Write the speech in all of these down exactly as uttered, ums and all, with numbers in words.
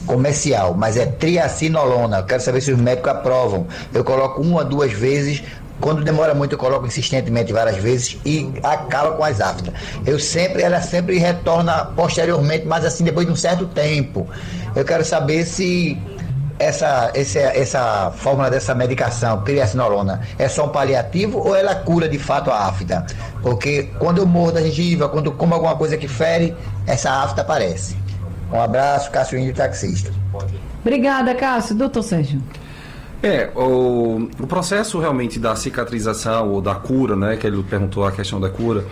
comercial, mas é triacinolona. Eu quero saber se os médicos aprovam. Eu coloco uma, duas vezes. Quando demora muito, eu coloco insistentemente várias vezes e acaba com as aftas. Eu sempre, ela sempre retorna posteriormente, mas assim, depois de um certo tempo. Eu quero saber se essa, essa, essa fórmula dessa medicação, triacinolona, é só um paliativo ou ela cura de fato a afta? Porque quando eu mordo a gengiva, quando eu como alguma coisa que fere, essa afta aparece. Um abraço, Cássio Índio, taxista. Obrigada, Cássio. Doutor Sérgio. É, o, o processo realmente da cicatrização ou da cura, né, que ele perguntou a questão da cura,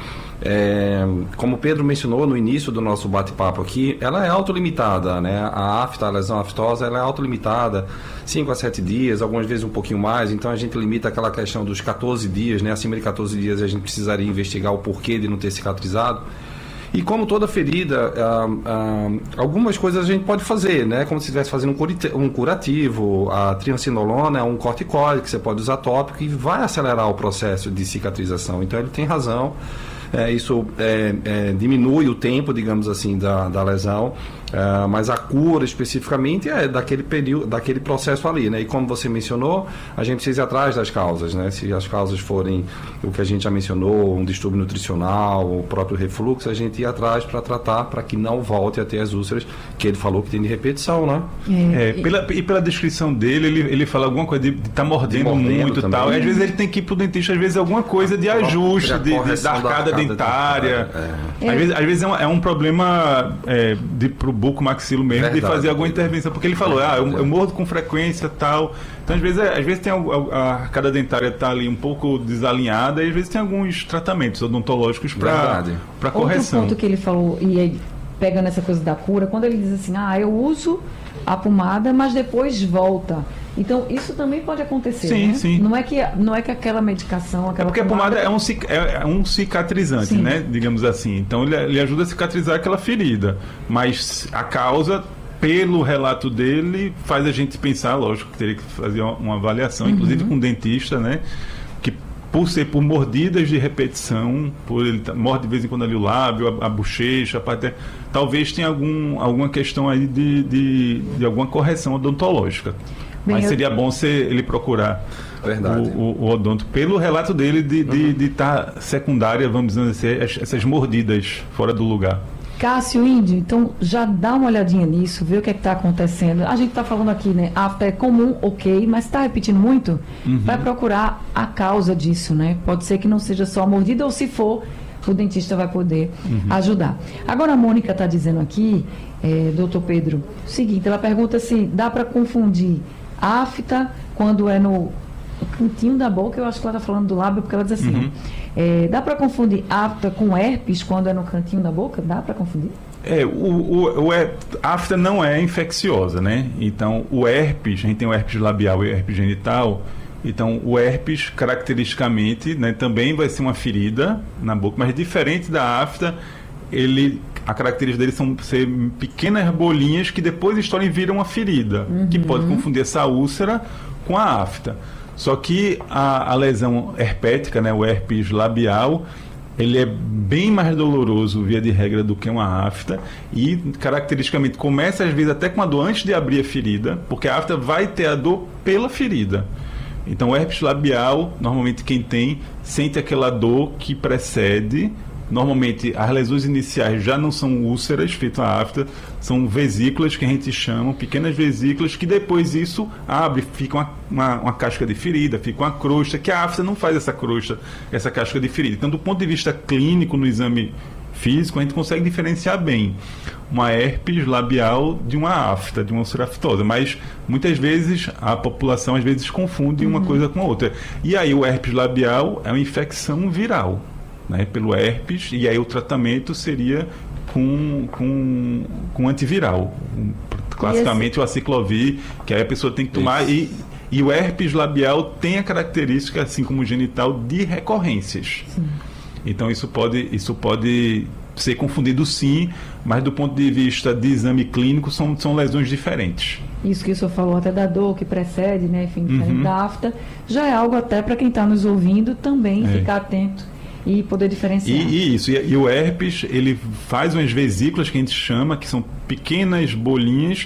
é, como o Pedro mencionou no início do nosso bate-papo aqui, ela é autolimitada, né, a afta, a lesão aftosa, ela é autolimitada, cinco a sete dias, algumas vezes um pouquinho mais, então a gente limita aquela questão dos catorze dias, né, acima de catorze dias a gente precisaria investigar o porquê de não ter cicatrizado. E como toda ferida, ah, ah, algumas coisas a gente pode fazer, né? Como se estivesse fazendo um curativo, a triacinolona é um corticoide que você pode usar tópico e vai acelerar o processo de cicatrização. Então ele tem razão, é, isso é, é, diminui o tempo, digamos assim, da, da lesão, é, mas a cura especificamente é daquele período, daquele processo ali, né? E como você mencionou, a gente precisa ir atrás das causas, né? Se as causas forem o que a gente já mencionou, um distúrbio nutricional, o próprio refluxo, a gente ir atrás para tratar, para que não volte a ter as úlceras, que ele falou que tem de repetição, né? É, pela, e pela descrição dele, ele, ele fala alguma coisa de estar tá mordendo, mordendo muito e tal, e às vezes ele tem que ir pro dentista, às vezes alguma coisa de ajuste, de, de, da arcada dentária. É. Às vezes, às vezes é, um, é um problema é, de, pro buco maxilo mesmo, verdade, de fazer alguma intervenção, porque ele falou, ah, eu, eu mordo com frequência e tal. Então, às vezes, é, às vezes tem a, a arcada dentária está ali um pouco desalinhada e às vezes tem alguns tratamentos odontológicos para correção. Outro ponto que ele falou, e aí, pegando essa coisa da cura, quando ele diz assim, ah, eu uso a pomada, mas depois volta. Então, isso também pode acontecer, sim, né? Sim. Não é que, não é que aquela medicação, aquela é porque pomada... a pomada é um, é um cicatrizante, sim, né? Digamos assim. Então, ele, ele ajuda a cicatrizar aquela ferida. Mas a causa, pelo relato dele, faz a gente pensar, lógico, que teria que fazer uma, uma avaliação, uhum, inclusive com o dentista, né? Que por ser por mordidas de repetição, por ele morde de vez em quando ali o lábio, a, a bochecha, a parte, talvez tenha algum, alguma questão aí de, de, de alguma correção odontológica. Bem, mas seria eu... bom se ele procurar Verdade. O, o, o odonto, pelo relato dele de estar de, de tá secundária, vamos dizer assim, essas mordidas fora do lugar. Cássio Índio, então já dá uma olhadinha nisso, vê o que é está acontecendo. A gente está falando aqui, né? Afta é comum, ok, mas está repetindo muito? Uhum. Vai procurar a causa disso, né? Pode ser que não seja só a mordida, ou se for, o dentista vai poder uhum. ajudar. Agora a Mônica está dizendo aqui, é, doutor Pedro, o seguinte, ela pergunta se dá para confundir afta quando é no cantinho da boca, eu acho que ela está falando do lábio, porque ela diz assim, uhum. é, dá para confundir afta com herpes quando é no cantinho da boca? Dá para confundir? É, o, o, o a afta não é infecciosa, né? Então, o herpes, a gente tem o herpes labial e o herpes genital. Então, o herpes, caracteristicamente, né, também vai ser uma ferida na boca, mas diferente da afta, ele, a característica dele são ser pequenas bolinhas que depois estouram e viram uma ferida, uhum. que pode confundir essa úlcera com a afta. Só que a, a lesão herpética, né, o herpes labial, ele é bem mais doloroso, via de regra, do que uma afta e, caracteristicamente, começa às vezes até com a dor antes de abrir a ferida, porque a afta vai ter a dor pela ferida. Então, o herpes labial, normalmente quem tem, sente aquela dor que precede. Normalmente, as lesões iniciais já não são úlceras, feito a afta, são vesículas que a gente chama, pequenas vesículas, que depois isso abre, fica uma, uma, uma casca de ferida, fica uma crosta, que a afta não faz essa crosta, essa casca de ferida. Então, do ponto de vista clínico, no exame físico, a gente consegue diferenciar bem uma herpes labial de uma afta, de uma úlcera aftosa, mas muitas vezes a população às vezes confunde uhum. uma coisa com a outra. E aí o herpes labial é uma infecção viral, né, pelo herpes, e aí o tratamento seria com, com, com antiviral, classicamente esse... o aciclovir, que aí a pessoa tem que tomar, e, e o herpes labial tem a característica, assim como o genital, de recorrências. Sim. Então isso pode, isso pode ser confundido sim, mas do ponto de vista de exame clínico são, são lesões diferentes. Isso que o senhor falou até da dor que precede, né, enfim, uhum. da afta, já é algo até para quem está nos ouvindo também é. ficar atento e poder diferenciar. E, e isso, e, e o herpes, ele faz umas vesículas que a gente chama, que são pequenas bolinhas,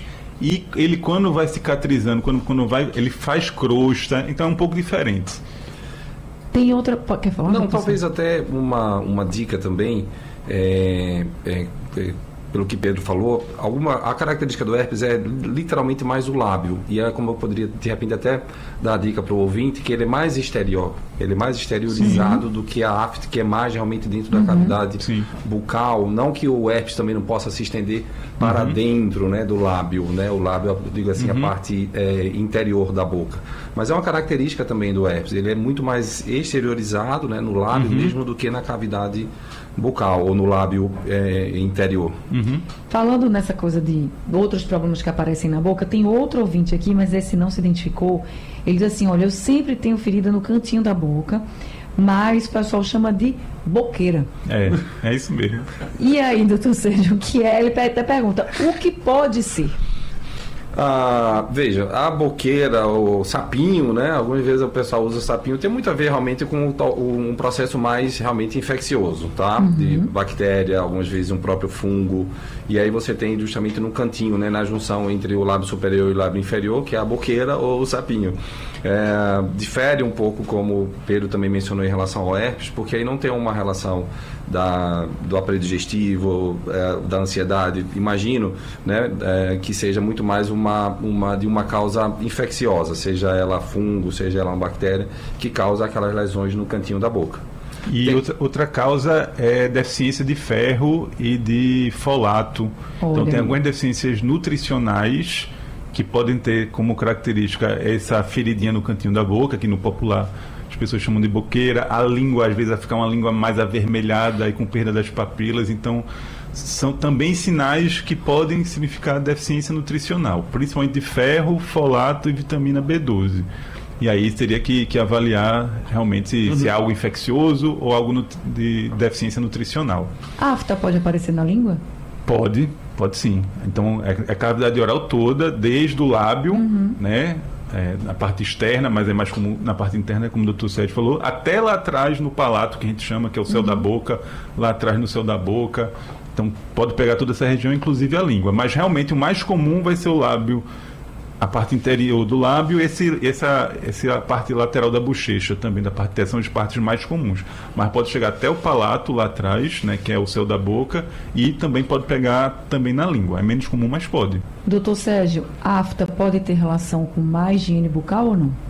e ele quando vai cicatrizando, quando, quando vai, ele faz crosta, então é um pouco diferente. Tem outra... Quer falar? Não, talvez até uma, uma dica também, é, é, é, pelo que Pedro falou, alguma, a característica do herpes é literalmente mais o lábio. E é como eu poderia, de repente, até dar a dica para o ouvinte, que ele é mais exterior. Ele é mais exteriorizado Sim. do que a afta, que é mais realmente dentro da uhum. cavidade Sim. bucal. Não que o herpes também não possa se estender para uhum. dentro, né, do lábio. Né? O lábio, eu digo assim, uhum. a parte é, interior da boca. Mas é uma característica também do herpes. Ele é muito mais exteriorizado, né, no lábio uhum. mesmo do que na cavidade bucal ou no lábio é, interior. Uhum. Falando nessa coisa de outros problemas que aparecem na boca, tem outro ouvinte aqui, mas esse não se identificou. Ele diz assim, olha, eu sempre tenho ferida no cantinho da boca, mas o pessoal chama de boqueira. É, é isso mesmo. E aí, doutor Sérgio, o que é? Ele até pergunta, o que pode ser? Ah, veja, a boqueira, o sapinho, né? Algumas vezes o pessoal usa sapinho, tem muito a ver realmente com um processo mais realmente infeccioso, tá? Uhum. De bactéria, algumas vezes um próprio fungo. E aí você tem justamente no cantinho, né? Na junção entre o lábio superior e o lábio inferior, que é a boqueira ou o sapinho. É, difere um pouco, como o Pedro também mencionou em relação ao herpes, porque aí não tem uma relação da, do aparelho digestivo, é, da ansiedade, imagino, né, é, que seja muito mais uma, uma, de uma causa infecciosa, seja ela fungo, seja ela uma bactéria, que causa aquelas lesões no cantinho da boca. E tem... outra, outra causa é deficiência de ferro e de folato. Olha. Então tem algumas deficiências nutricionais que podem ter como característica essa feridinha no cantinho da boca, que no popular as pessoas chamam de boqueira. A língua, às vezes, vai ficar uma língua mais avermelhada e com perda das papilas. Então, são também sinais que podem significar deficiência nutricional, principalmente de ferro, folato e vitamina B doze. E aí teria que, que avaliar realmente se, uhum. se é algo infeccioso ou algo nut- de deficiência nutricional. A afta pode aparecer na língua? Pode, pode sim. Então, é, é a cavidade oral toda, desde o lábio, uhum. né? É, na parte externa, mas é mais como na parte interna, como o doutor Sérgio falou, até lá atrás no palato, que a gente chama, que é o céu uhum. da boca, lá atrás no céu da boca. Então, pode pegar toda essa região, inclusive a língua. Mas, realmente, o mais comum vai ser o lábio, a parte interior do lábio, esse, essa, essa parte lateral da bochecha também, da parte, são as partes mais comuns. Mas pode chegar até o palato lá atrás, né, que é o céu da boca, e também pode pegar também na língua. É menos comum, mas pode. Doutor Sérgio, a afta pode ter relação com má higiene bucal ou não?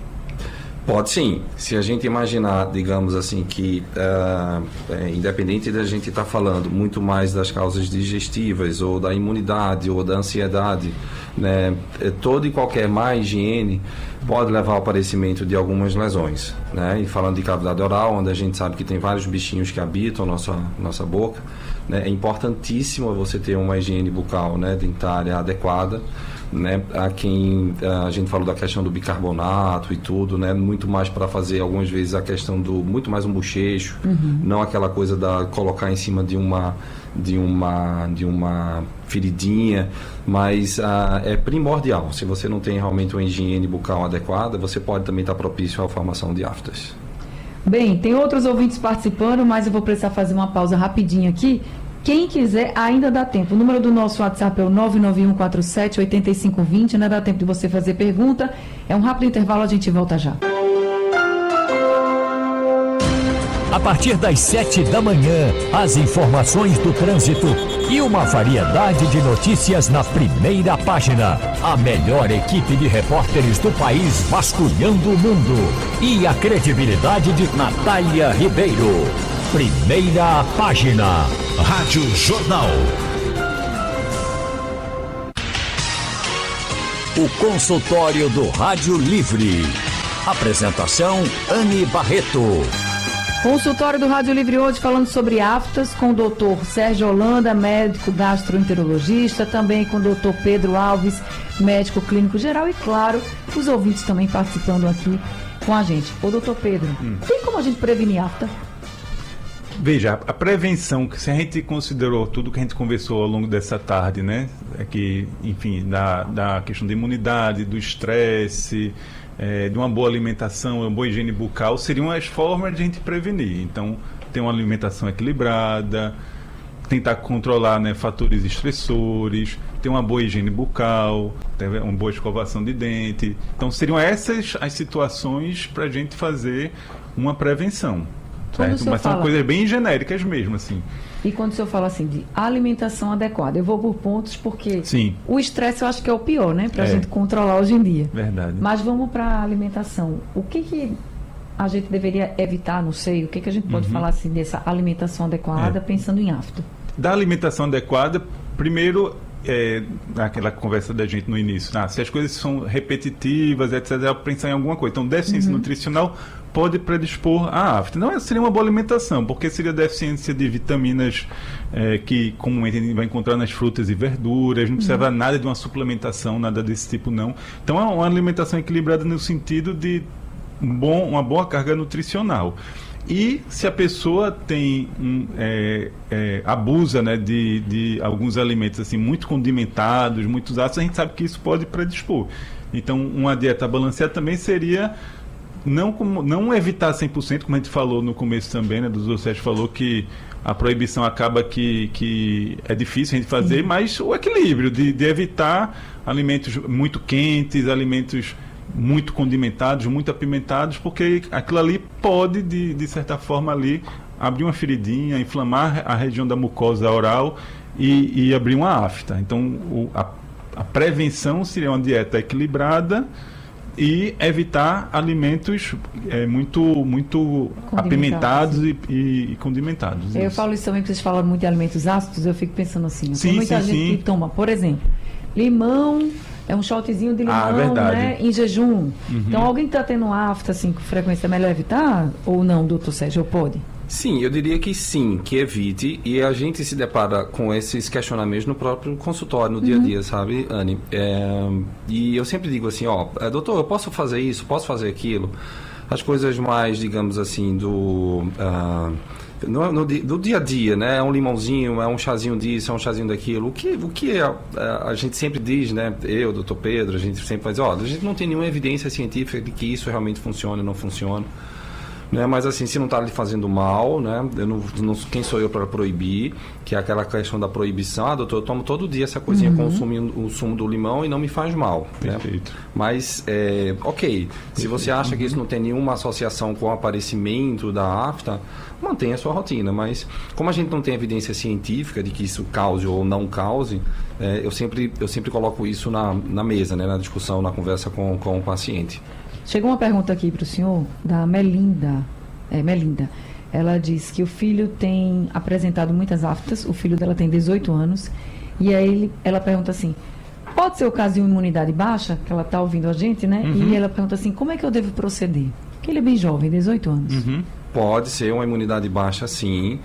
Pode sim. Se a gente imaginar, digamos assim, que uh, é, independente da gente estar tá falando muito mais das causas digestivas ou da imunidade ou da ansiedade, né, toda e qualquer má higiene pode levar ao aparecimento de algumas lesões, né? E falando de cavidade oral, onde a gente sabe que tem vários bichinhos que habitam a nossa, nossa boca, né, é importantíssimo você ter uma higiene bucal, né, dentária adequada. Né, a quem a gente falou da questão do bicarbonato e tudo, né, muito mais para fazer algumas vezes a questão do muito mais um bochecho, uhum. não aquela coisa da colocar em cima de uma de uma de uma feridinha, mas uh, é primordial. Se você não tem realmente uma higiene bucal adequada, você pode também estar propício à formação de aftas. Bem, tem outros ouvintes participando, mas eu vou precisar fazer uma pausa rapidinho aqui. Quem quiser, ainda dá tempo. O número do nosso WhatsApp é o nove nove um quatro sete oito cinco dois zero. Ainda dá tempo de você fazer pergunta. É um rápido intervalo, a gente volta já. A partir das sete da manhã, as informações do trânsito e uma variedade de notícias na primeira página. A melhor equipe de repórteres do país vasculhando o mundo. E a credibilidade de Natália Ribeiro. Primeira página. Rádio Jornal. O consultório do Rádio Livre. Apresentação Anne Barreto. Consultório do Rádio Livre hoje falando sobre aftas com o doutor Sérgio Holanda, médico gastroenterologista, também com o doutor Pedro Alves, médico clínico geral e, claro, os ouvintes também participando aqui com a gente. Ô, doutor Pedro, hum. tem como a gente prevenir afta? Veja, a prevenção, que se a gente considerou tudo que a gente conversou ao longo dessa tarde, né, é que, enfim, da, da questão da imunidade, do estresse, é, de uma boa alimentação, uma boa higiene bucal, seriam as formas de a gente prevenir. Então, ter uma alimentação equilibrada, tentar controlar, né, fatores estressores, ter uma boa higiene bucal, ter uma boa escovação de dente. Então, seriam essas as situações para a gente fazer uma prevenção. Certo? Mas são fala... coisas bem genéricas mesmo, assim. E quando o senhor fala assim de alimentação adequada, eu vou por pontos porque Sim. o estresse eu acho que é o pior, né? Para a é. gente controlar hoje em dia. Verdade. Mas vamos para a alimentação. O que que a gente deveria evitar, não sei, o que que a gente pode uhum. falar assim dessa alimentação adequada, é. pensando em afta? Da alimentação adequada, primeiro... É, aquela conversa da gente no início, ah, se as coisas são repetitivas, etcétera, pensar em alguma coisa. Então, deficiência uhum. nutricional pode predispor a afta. Não seria uma boa alimentação, porque seria deficiência de vitaminas é, que comumente a gente vai encontrar nas frutas e verduras, não precisa uhum. nada de uma suplementação, nada desse tipo não. Então, é uma alimentação equilibrada no sentido de um bom, uma boa carga nutricional. E se a pessoa tem um, é, é, abusa, né, de, de alguns alimentos assim, muito condimentados, muitos ácidos, a gente sabe que isso pode predispor. Então, uma dieta balanceada também seria não, como, não evitar cem por cento, como a gente falou no começo também, né, dos Sérgio falou que a proibição acaba que, que é difícil a gente fazer, Sim. mas o equilíbrio de, de evitar alimentos muito quentes, alimentos muito condimentados, muito apimentados, porque aquilo ali pode, de, de certa forma, ali abrir uma feridinha, inflamar a região da mucosa oral e, e abrir uma afta. Então, o, a, a prevenção seria uma dieta equilibrada e evitar alimentos é, muito, muito apimentados e, e, e condimentados. Eu isso. falo isso também, porque vocês falam muito de alimentos ácidos, eu fico pensando assim, sim, tem muita sim, gente sim. que toma, por exemplo, limão... É um shotzinho de limão, ah, verdade. né? Em jejum. Uhum. Então, alguém que está tendo afta, assim, com frequência, é melhor evitar? Ou não, doutor Sérgio, ou pode? Sim, eu diria que sim, que evite. E a gente se depara com esses questionamentos no próprio consultório, no dia a dia, uhum. sabe, Anne? É, e eu sempre digo assim, ó, doutor, eu posso fazer isso, posso fazer aquilo? As coisas mais, digamos assim, do... Uh, No, no, do dia a dia, né? É um limãozinho, é um chazinho disso, é um chazinho daquilo. O que, o que a, a, a gente sempre diz, né? Eu, doutor Pedro, a gente sempre faz, ó, a gente não tem nenhuma evidência científica de que isso realmente funciona ou não funciona. Né? Mas assim, se não está lhe fazendo mal, né? Eu não, não, quem sou eu para proibir? Que é aquela questão da proibição. Ah, doutor, eu tomo todo dia essa coisinha uhum. consumindo o sumo do limão e não me faz mal. Perfeito. Né? Mas, é, ok, Perfeito. Se você acha uhum. que isso não tem nenhuma associação com o aparecimento da afta, mantenha a sua rotina. Mas, como a gente não tem evidência científica de que isso cause ou não cause, é, eu, sempre, eu sempre coloco isso na, na mesa, né? Na discussão, na conversa com, com o paciente. Chegou uma pergunta aqui para o senhor, da Melinda. É, Melinda. Ela diz que o filho tem apresentado muitas aftas, o filho dela tem dezoito anos, e aí ele, ela pergunta assim, pode ser o caso de uma imunidade baixa, que ela está ouvindo a gente, né? Uhum. E ela pergunta assim, como é que eu devo proceder? Porque ele é bem jovem, dezoito anos. Uhum. Pode ser uma imunidade baixa, sim.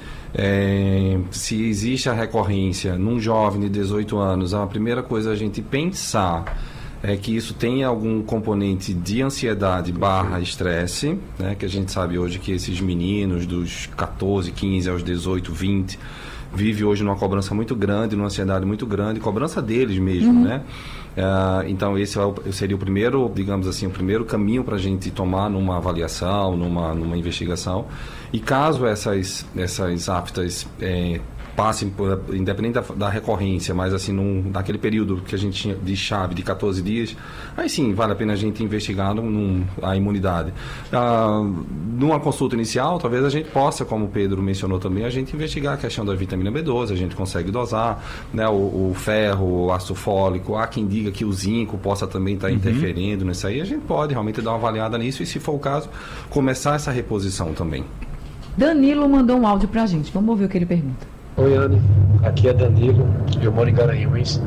É, se existe a recorrência num jovem de dezoito anos, a primeira coisa a gente pensar é que isso tem algum componente de ansiedade barra estresse, né? Que a gente sabe hoje que esses meninos dos catorze, quinze aos dezoito, vinte vivem hoje numa cobrança muito grande, numa ansiedade muito grande, cobrança deles mesmo, uhum. né? Uh, então esse é o, seria o primeiro, digamos assim, o primeiro caminho para a gente tomar numa avaliação, numa, numa investigação. E caso essas, essas aftas é, passem, por, independente da, da recorrência, mas assim, num, naquele período que a gente tinha de chave de catorze dias, aí sim, vale a pena a gente investigar num, num, a imunidade. Ah, numa consulta inicial, talvez a gente possa, como o Pedro mencionou também, a gente investigar a questão da vitamina B doze, a gente consegue dosar, né, o, o ferro, o ácido fólico, há quem diga que o zinco possa também estar uhum. interferindo nisso aí, a gente pode realmente dar uma avaliada nisso e, se for o caso, começar essa reposição também. Danilo mandou um áudio pra gente, vamos ouvir o que ele pergunta. Oi, Anne, aqui é Danilo, eu moro em Garanhuns.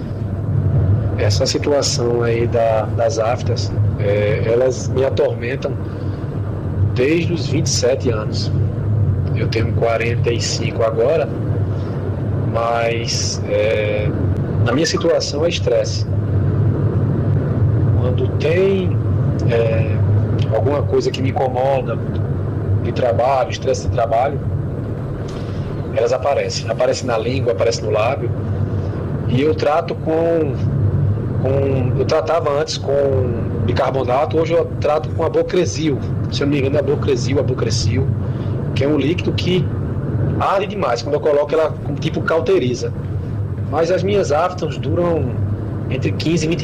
Essa situação aí da, das aftas, é, elas me atormentam desde os vinte e sete anos. Eu tenho quarenta e cinco agora, mas é, na minha situação é estresse. Quando tem é, alguma coisa que me incomoda de trabalho, estresse de trabalho, elas aparecem, aparecem na língua, aparecem no lábio, e eu trato com, com eu tratava antes com bicarbonato, hoje eu trato com abocresil, se eu não me engano é abocresil, abocrecil, que é um líquido que arde demais, quando eu coloco ela tipo cauteriza, Mas as minhas aftas duram entre quinze e vinte